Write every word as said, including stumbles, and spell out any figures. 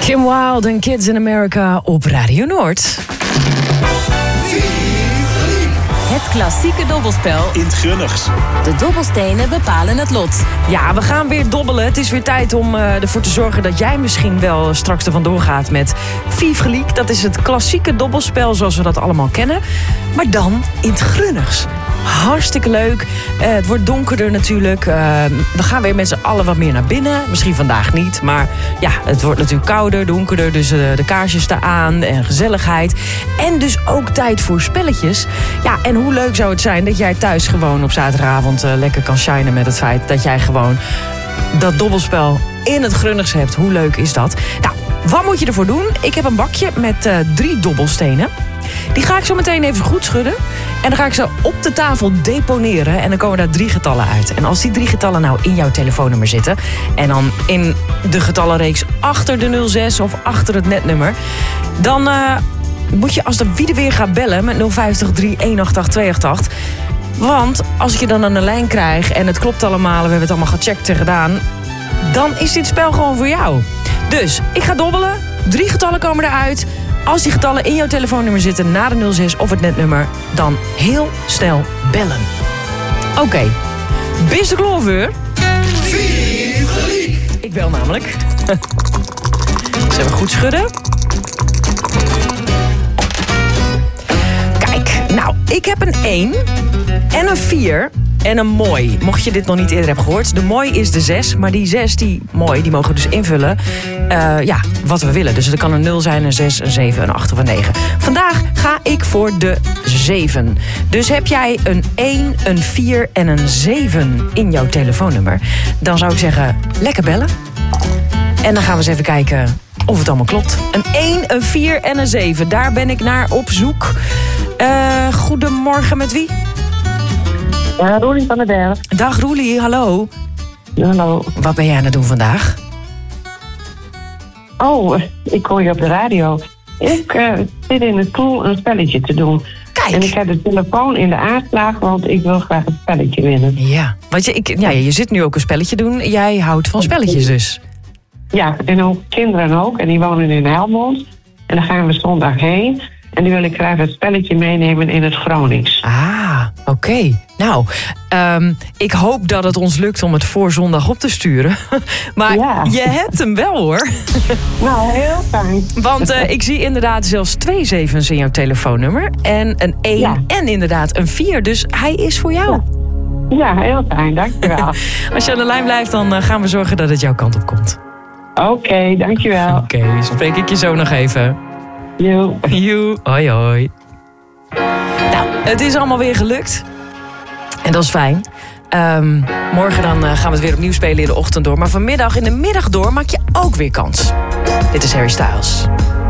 Kim Wilde en Kids in America op Radio Noord. Het klassieke dobbelspel in het Grunnigs. De dobbelstenen bepalen het lot. Ja, we gaan weer dobbelen. Het is weer tijd om uh, ervoor te zorgen dat jij misschien wel straks er vandoor gaat met Vive Geliek. Dat is het klassieke dobbelspel zoals we dat allemaal kennen. Maar dan in het Grunnigs. Hartstikke leuk. Uh, het wordt donkerder natuurlijk. Uh, we gaan weer met z'n allen wat meer naar binnen. Misschien vandaag niet, maar ja, het wordt natuurlijk kouder, donkerder. Dus uh, de kaarsjes staan aan en gezelligheid. En dus ook tijd voor spelletjes. Ja, en hoe leuk zou het zijn dat jij thuis gewoon op zaterdagavond uh, lekker kan shinen met het feit dat jij gewoon dat dobbelspel in het Grunnigs hebt. Hoe leuk is dat? Nou, wat moet je ervoor doen? Ik heb een bakje met uh, drie dobbelstenen. Die ga ik zo meteen even goed schudden. En dan ga ik ze op de tafel deponeren. En dan komen daar drie getallen uit. En als die drie getallen nou in jouw telefoonnummer zitten... en dan in de getallenreeks achter de nul zes of achter het netnummer... dan uh, moet je als de wie er weer gaat bellen met nul vijf drie een acht acht twee acht acht. Want als ik je dan aan de lijn krijg en het klopt allemaal... we hebben het allemaal gecheckt en gedaan... dan is dit spel gewoon voor jou. Dus ik ga dobbelen. Drie getallen komen eruit... Als die getallen in jouw telefoonnummer zitten na de nul zes of het netnummer... dan heel snel bellen. Oké. Okay. Bist de kloorveur? Vive Geliek! Ik bel namelijk. Eens even goed schudden. Kijk, nou, ik heb een één en een vier... en een mooi. Mocht je dit nog niet eerder hebben gehoord. De mooi is de zes, maar die zes, die mooi, die mogen we dus invullen. Uh, ja, wat we willen. Dus er kan een nul zijn, een zes, een zeven, een acht of een negen. Vandaag ga ik voor de zeven. Dus heb jij een één, een vier en een zeven in jouw telefoonnummer... dan zou ik zeggen, lekker bellen. En dan gaan we eens even kijken of het allemaal klopt. Een één, een vier en een zeven. Daar ben ik naar op zoek. Uh, goedemorgen, met wie? Ja, Roelie van der Berg. Dag Roelie, hallo. Hallo. Wat ben jij aan het doen vandaag? Oh, ik hoor je op de radio. Ik uh, zit in het stoel een spelletje te doen. Kijk. En ik heb de telefoon in de aanslag, want ik wil graag een spelletje winnen. Ja, want je, ik, ja, je zit nu ook een spelletje doen. Jij houdt van spelletjes dus. Ja, en ook kinderen ook. En die wonen in Helmond. En daar gaan we zondag heen. En die wil ik graag het spelletje meenemen in het Gronings. Ah, oké. Okay. Nou, um, ik hoop dat het ons lukt om het voor zondag op te sturen. Maar ja. Je hebt hem wel, hoor. Nou, heel fijn. Want uh, ik zie inderdaad zelfs twee zevens in jouw telefoonnummer. En een één ja. en inderdaad een vier. Dus hij is voor jou. Ja, ja, heel fijn. Dankjewel. Als je aan de lijn blijft, dan uh, gaan we zorgen dat het jouw kant op komt. Oké, okay, dankjewel. Oké, okay, spreek ik je zo nog even. Joe. Joe. Hoi, hoi. Nou, het is allemaal weer gelukt. En dat is fijn. Um, morgen dan uh, gaan we het weer opnieuw spelen in de ochtend door. Maar vanmiddag in de middag door maak je ook weer kans. Dit is Harry Styles.